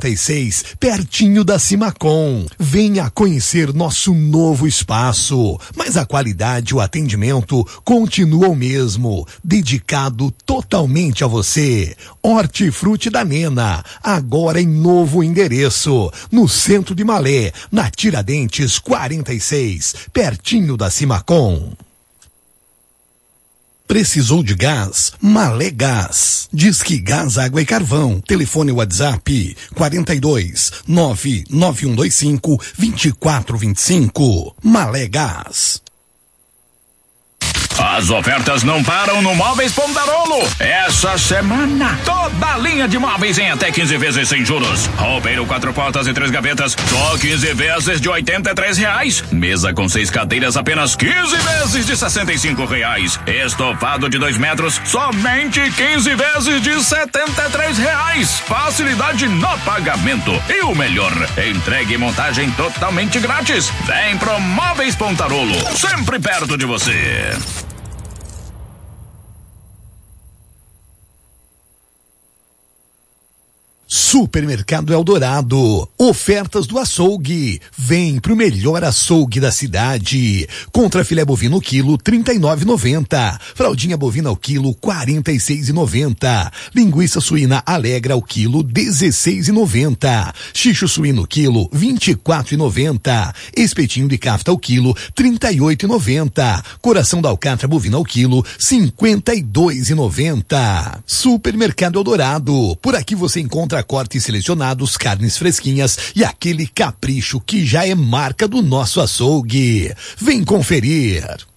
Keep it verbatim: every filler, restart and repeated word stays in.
quarenta e seis, pertinho da Simacom. Venha conhecer nosso novo espaço, mas a qualidade e o atendimento continua o mesmo, dedicado totalmente a você. Hortifruti da Nena, agora em novo endereço, no centro de Malé, na Tiradentes quarenta e seis, pertinho da Simacom. Precisou de gás? Malé Gás. Disque Gás, Água e Carvão. Telefone WhatsApp quarenta e dois, nove nove um dois cinco, vinte e quatro vinte e cinco. Malé Gás. As ofertas não param no Móveis Pontarolo. Essa semana, toda a linha de móveis em até quinze vezes sem juros. Roupeiro quatro portas e três gavetas, só quinze vezes de oitenta e três reais. Mesa com seis cadeiras, apenas quinze vezes de sessenta e cinco reais. Estofado de dois metros, somente quinze vezes de setenta e três reais. Facilidade no pagamento. E o melhor, entrega e montagem totalmente grátis. Vem pro Móveis Pontarolo, sempre perto de você. Supermercado Eldorado, ofertas do açougue. Vem pro melhor açougue da cidade. Contra filé bovino quilo trinta e nove e noventa, fraldinha bovina ao quilo quarenta e seis e noventa, linguiça suína Alegra ao quilo dezesseis e noventa, xixo suíno quilo vinte e quatro e noventa, espetinho de kafta ao quilo trinta e oito e noventa, coração da alcatra bovina ao quilo cinquenta e dois e noventa. Supermercado Eldorado, por aqui você encontra cortes selecionados, carnes fresquinhas e aquele capricho que já é marca do nosso açougue. Vem conferir.